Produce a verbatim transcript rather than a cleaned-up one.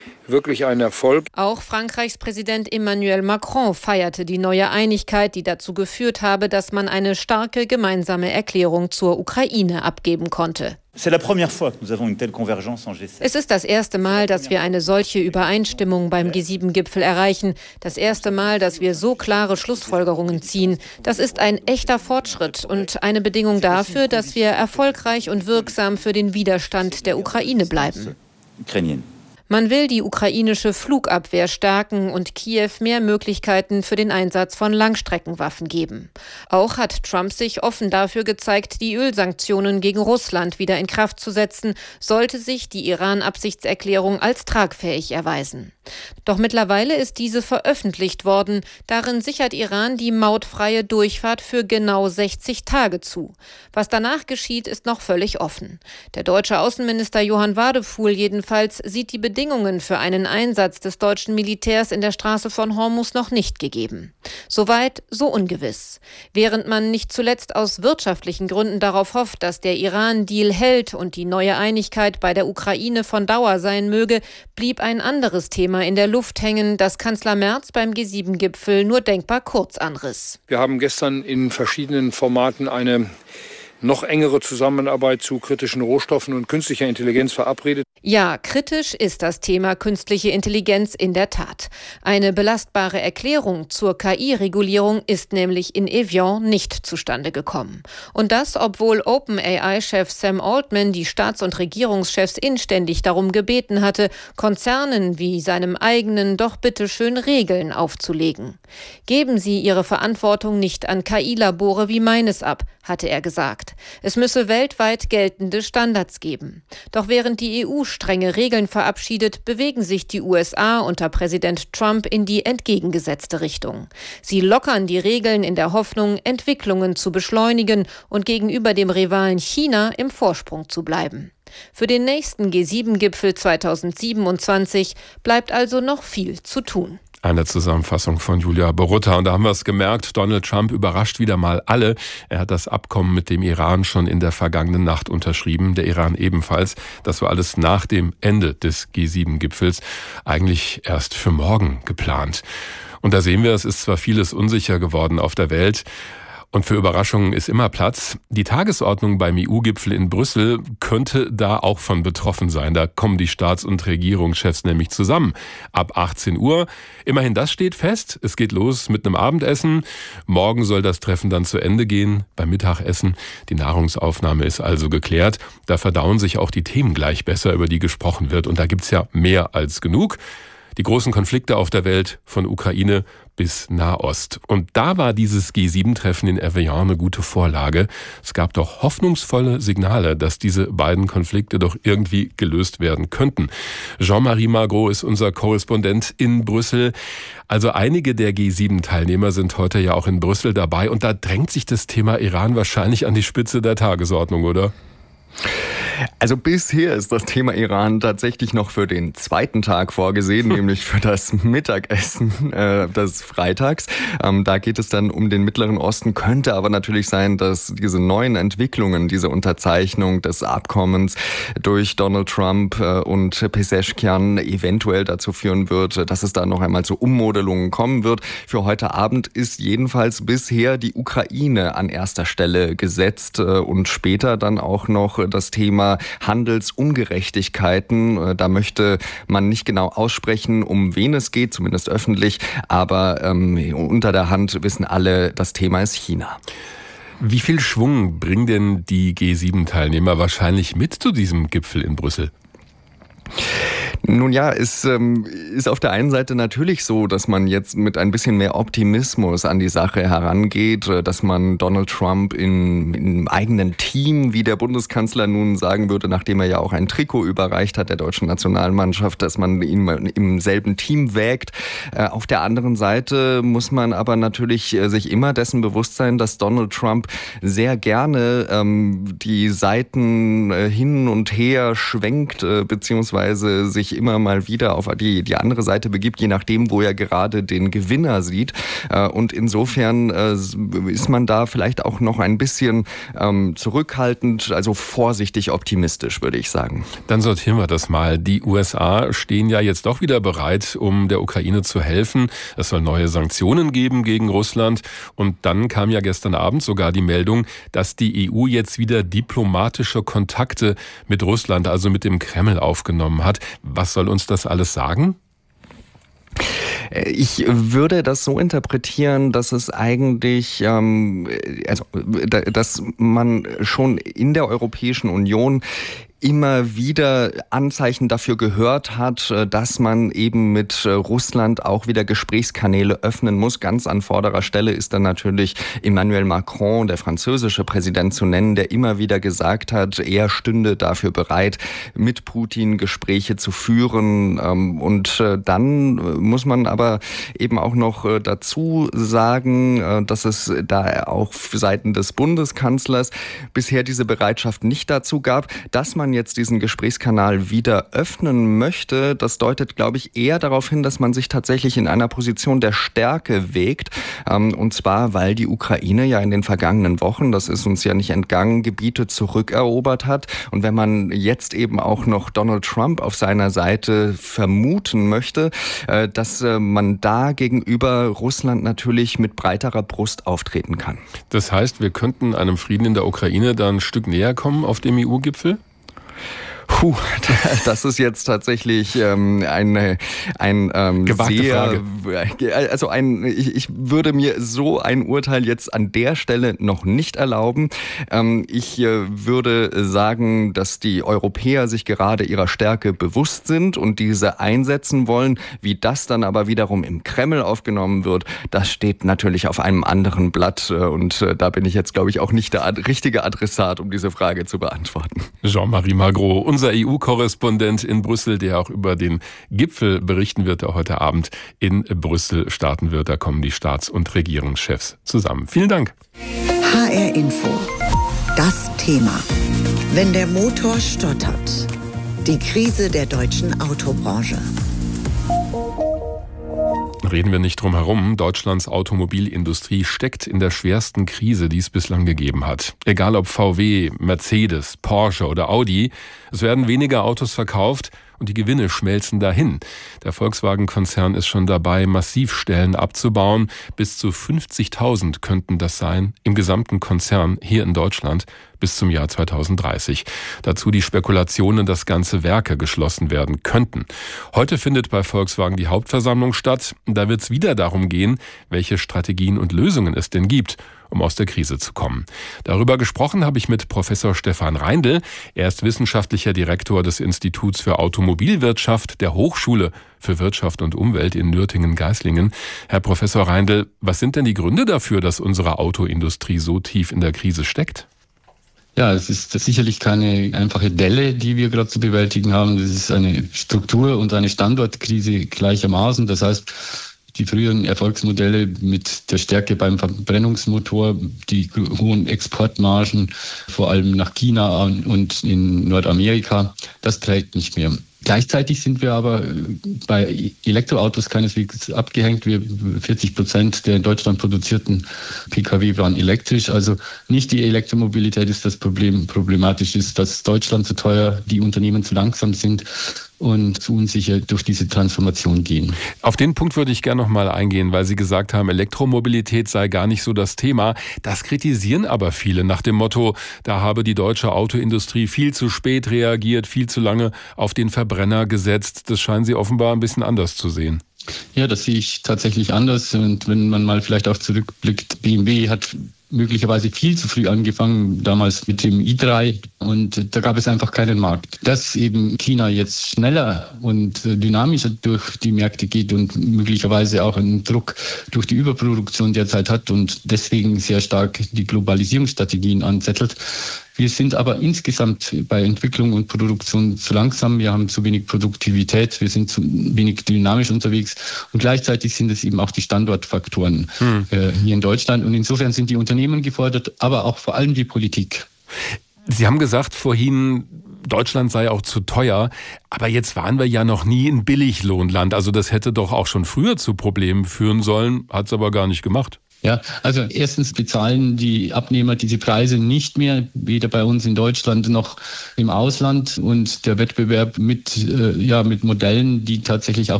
Wirklich ein Erfolg. Auch Frankreichs Präsident Emmanuel Macron feierte die neue Einigkeit, die dazu geführt habe, dass man eine starke gemeinsame Erklärung zur Ukraine abgeben konnte. Es ist das erste Mal, dass wir eine solche Übereinstimmung beim G sieben Gipfel erreichen. Das erste Mal, dass wir so klare Schlussfolgerungen ziehen. Das ist ein echter Fortschritt und eine Bedingung dafür, dass wir erfolgreich und wirksam für den Widerstand der Ukraine bleiben. Man will die ukrainische Flugabwehr stärken und Kiew mehr Möglichkeiten für den Einsatz von Langstreckenwaffen geben. Auch hat Trump sich offen dafür gezeigt, die Ölsanktionen gegen Russland wieder in Kraft zu setzen, sollte sich die Iran-Absichtserklärung als tragfähig erweisen. Doch mittlerweile ist diese veröffentlicht worden. Darin sichert Iran die mautfreie Durchfahrt für genau sechzig Tage zu. Was danach geschieht, ist noch völlig offen. Der deutsche Außenminister Johann Wadephul jedenfalls sieht die Bedingungen für einen Einsatz des deutschen Militärs in der Straße von Hormuz noch nicht gegeben. Soweit, so ungewiss. Während man nicht zuletzt aus wirtschaftlichen Gründen darauf hofft, dass der Iran-Deal hält und die neue Einigkeit bei der Ukraine von Dauer sein möge, blieb ein anderes Thema in der Luft hängen, das Kanzler Merz beim G sieben Gipfel nur denkbar kurz anriss. Wir haben gestern in verschiedenen Formaten eine noch engere Zusammenarbeit zu kritischen Rohstoffen und künstlicher Intelligenz verabredet. Ja, kritisch ist das Thema künstliche Intelligenz in der Tat. Eine belastbare Erklärung zur K I-Regulierung ist nämlich in Evian nicht zustande gekommen. Und das, obwohl OpenAI-Chef Sam Altman die Staats- und Regierungschefs inständig darum gebeten hatte, Konzernen wie seinem eigenen doch bitteschön Regeln aufzulegen. Geben Sie Ihre Verantwortung nicht an K I-Labore wie meines ab, hatte er gesagt. Es müsse weltweit geltende Standards geben. Doch während die E U strenge Regeln verabschiedet, bewegen sich die U S A unter Präsident Trump in die entgegengesetzte Richtung. Sie lockern die Regeln in der Hoffnung, Entwicklungen zu beschleunigen und gegenüber dem Rivalen China im Vorsprung zu bleiben. Für den nächsten G sieben Gipfel zweitausendsiebenundzwanzig bleibt also noch viel zu tun. Eine Zusammenfassung von Julia Borutta. Und da haben wir es gemerkt, Donald Trump überrascht wieder mal alle. Er hat das Abkommen mit dem Iran schon in der vergangenen Nacht unterschrieben, der Iran ebenfalls. Das war alles nach dem Ende des G sieben Gipfels, eigentlich erst für morgen geplant. Und da sehen wir, es ist zwar vieles unsicher geworden auf der Welt, und für Überraschungen ist immer Platz. Die Tagesordnung beim E U-Gipfel in Brüssel könnte da auch von betroffen sein. Da kommen die Staats- und Regierungschefs nämlich zusammen. Ab achtzehn Uhr. Immerhin, das steht fest. Es geht los mit einem Abendessen. Morgen soll das Treffen dann zu Ende gehen beim Mittagessen. Die Nahrungsaufnahme ist also geklärt. Da verdauen sich auch die Themen gleich besser, über die gesprochen wird. Und da gibt's ja mehr als genug. Die großen Konflikte auf der Welt, von Ukraine bis Nahost. Und da war dieses G sieben Treffen in Evian eine gute Vorlage. Es gab doch hoffnungsvolle Signale, dass diese beiden Konflikte doch irgendwie gelöst werden könnten. Jean-Marie Margaux ist unser Korrespondent in Brüssel. Also einige der G sieben Teilnehmer sind heute ja auch in Brüssel dabei. Und da drängt sich das Thema Iran wahrscheinlich an die Spitze der Tagesordnung, oder? Also bisher ist das Thema Iran tatsächlich noch für den zweiten Tag vorgesehen, nämlich für das Mittagessen äh, des Freitags. Ähm, da geht es dann um den Mittleren Osten. Könnte aber natürlich sein, dass diese neuen Entwicklungen, diese Unterzeichnung des Abkommens durch Donald Trump äh, und Pezeshkian eventuell dazu führen wird, dass es da noch einmal zu Ummodelungen kommen wird. Für heute Abend ist jedenfalls bisher die Ukraine an erster Stelle gesetzt äh, und später dann auch noch das Thema Handelsungerechtigkeiten. Da möchte man nicht genau aussprechen, um wen es geht, zumindest öffentlich, aber ähm, unter der Hand wissen alle, das Thema ist China. Wie viel Schwung bringen denn die G sieben Teilnehmer wahrscheinlich mit zu diesem Gipfel in Brüssel? Nun ja, es ähm, ist auf der einen Seite natürlich so, dass man jetzt mit ein bisschen mehr Optimismus an die Sache herangeht, dass man Donald Trump in, im eigenen Team, wie der Bundeskanzler nun sagen würde, nachdem er ja auch ein Trikot überreicht hat der deutschen Nationalmannschaft, dass man ihn im selben Team wägt. Äh, auf der anderen Seite muss man aber natürlich äh, sich immer dessen bewusst sein, dass Donald Trump sehr gerne ähm, die Seiten äh, hin und her schwenkt, äh, beziehungsweise beziehungsweise sich immer mal wieder auf die, die andere Seite begibt, je nachdem, wo er gerade den Gewinner sieht. Und insofern ist man da vielleicht auch noch ein bisschen zurückhaltend, also vorsichtig optimistisch, würde ich sagen. Dann sortieren wir das mal. Die U S A stehen ja jetzt doch wieder bereit, um der Ukraine zu helfen. Es soll neue Sanktionen geben gegen Russland. Und dann kam ja gestern Abend sogar die Meldung, dass die E U jetzt wieder diplomatische Kontakte mit Russland, also mit dem Kreml, aufgenommen hat. Was soll uns das alles sagen? Ich würde das so interpretieren, dass es eigentlich, ähm, also, dass man schon in der Europäischen Union immer wieder Anzeichen dafür gehört hat, dass man eben mit Russland auch wieder Gesprächskanäle öffnen muss. Ganz an vorderer Stelle ist dann natürlich Emmanuel Macron, der französische Präsident, zu nennen, der immer wieder gesagt hat, er stünde dafür bereit, mit Putin Gespräche zu führen. Und dann muss man aber eben auch noch dazu sagen, dass es da auch seitens des Bundeskanzlers bisher diese Bereitschaft nicht dazu gab, dass man jetzt diesen Gesprächskanal wieder öffnen möchte. Das deutet, glaube ich, eher darauf hin, dass man sich tatsächlich in einer Position der Stärke wägt. Und zwar, weil die Ukraine ja in den vergangenen Wochen, das ist uns ja nicht entgangen, Gebiete zurückerobert hat. Und wenn man jetzt eben auch noch Donald Trump auf seiner Seite vermuten möchte, dass man da gegenüber Russland natürlich mit breiterer Brust auftreten kann. Das heißt, wir könnten einem Frieden in der Ukraine da ein Stück näher kommen auf dem E U-Gipfel? Puh, das ist jetzt tatsächlich ähm, eine ein ähm, gewagte sehr, Frage. Also ein, ich, ich würde mir so ein Urteil jetzt an der Stelle noch nicht erlauben. Ähm, ich äh, würde sagen, dass die Europäer sich gerade ihrer Stärke bewusst sind und diese einsetzen wollen. Wie das dann aber wiederum im Kreml aufgenommen wird, das steht natürlich auf einem anderen Blatt. Und äh, da bin ich jetzt, glaube ich, auch nicht der ad- richtige Adressat, um diese Frage zu beantworten. Jean-Marie Magro, unser E U-Korrespondent in Brüssel, der auch über den Gipfel berichten wird, der heute Abend in Brüssel starten wird. Da kommen die Staats- und Regierungschefs zusammen. Vielen Dank. H R Info. Das Thema. Wenn der Motor stottert. Die Krise der deutschen Autobranche. Reden wir nicht drum herum. Deutschlands Automobilindustrie steckt in der schwersten Krise, die es bislang gegeben hat. Egal ob V W, Mercedes, Porsche oder Audi, es werden weniger Autos verkauft und die Gewinne schmelzen dahin. Der Volkswagen-Konzern ist schon dabei, massiv Stellen abzubauen. Bis zu fünfzigtausend könnten das sein im gesamten Konzern hier in Deutschland bis zum Jahr zweitausenddreißig. Dazu die Spekulationen, dass ganze Werke geschlossen werden könnten. Heute findet bei Volkswagen die Hauptversammlung statt. Da wird es wieder darum gehen, welche Strategien und Lösungen es denn gibt, um aus der Krise zu kommen. Darüber gesprochen habe ich mit Professor Stefan Reindl. Er ist wissenschaftlicher Direktor des Instituts für Automobilwirtschaft der Hochschule für Wirtschaft und Umwelt in Nürtingen-Geislingen. Herr Professor Reindl, was sind denn die Gründe dafür, dass unsere Autoindustrie so tief in der Krise steckt? Ja, es ist sicherlich keine einfache Delle, die wir gerade zu bewältigen haben. Das ist eine Struktur- und eine Standortkrise gleichermaßen. Das heißt, die früheren Erfolgsmodelle mit der Stärke beim Verbrennungsmotor, die hohen Exportmargen, vor allem nach China und in Nordamerika, das trägt nicht mehr. Gleichzeitig sind wir aber bei Elektroautos keineswegs abgehängt. Wir vierzig Prozent der in Deutschland produzierten Pkw waren elektrisch. Also nicht die Elektromobilität ist das Problem. Problematisch ist, dass Deutschland zu teuer, die Unternehmen zu langsam sind und zu unsicher durch diese Transformation gehen. Auf den Punkt würde ich gerne noch mal eingehen, weil Sie gesagt haben, Elektromobilität sei gar nicht so das Thema. Das kritisieren aber viele nach dem Motto, da habe die deutsche Autoindustrie viel zu spät reagiert, viel zu lange auf den Verbrenner gesetzt. Das scheinen Sie offenbar ein bisschen anders zu sehen. Ja, das sehe ich tatsächlich anders. Und wenn man mal vielleicht auch zurückblickt, B M W hat möglicherweise viel zu früh angefangen, damals mit dem i drei, und da gab es einfach keinen Markt. Dass eben China jetzt schneller und dynamischer durch die Märkte geht und möglicherweise auch einen Druck durch die Überproduktion derzeit hat und deswegen sehr stark die Globalisierungsstrategien anzettelt. Wir sind aber insgesamt bei Entwicklung und Produktion zu langsam. Wir haben zu wenig Produktivität. Wir sind zu wenig dynamisch unterwegs. Und gleichzeitig sind es eben auch die Standortfaktoren hm. äh, hier in Deutschland. Und insofern sind die Unternehmen gefordert, aber auch vor allem die Politik. Sie haben gesagt vorhin, Deutschland sei auch zu teuer. Aber jetzt waren wir ja noch nie ein Billiglohnland. Also das hätte doch auch schon früher zu Problemen führen sollen, hat es aber gar nicht gemacht. Ja, also erstens bezahlen die Abnehmer diese Preise nicht mehr, weder bei uns in Deutschland noch im Ausland. Und der Wettbewerb mit, äh, ja, mit Modellen, die tatsächlich auch